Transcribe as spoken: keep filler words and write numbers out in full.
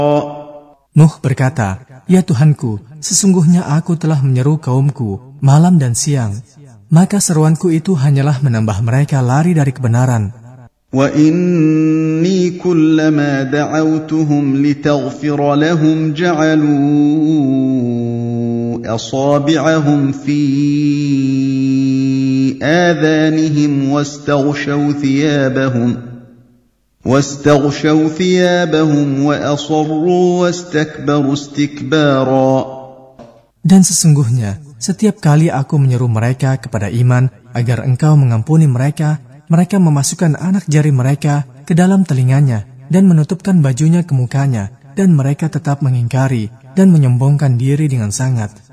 Nuh berkata, "Ya Tuhanku, sesungguhnya aku telah menyeru kaumku malam dan siang, maka seruanku itu hanyalah menambah mereka lari dari kebenaran. وَإِنِّي كُلَّمَا دَعَوْتُهُمْ لِتَغْفِرَ لَهُمْ جَعَلُوا أَصَابِعَهُمْ فِي آذَانِهِمْ وَاسْتَغْشَوْا ثِيَابَهُمْ وَاسْتَغْشَوْا ثِيَابَهُمْ وَأَصَرُّوا وَاسْتَكْبَرُوا اسْتِكْبَارًا." Dan sesungguhnya, setiap kali aku menyeru mereka kepada iman agar engkau mengampuni mereka, mereka memasukkan anak jari mereka ke dalam telinganya dan menutupkan bajunya ke mukanya, dan mereka tetap mengingkari dan menyombongkan diri dengan sangat.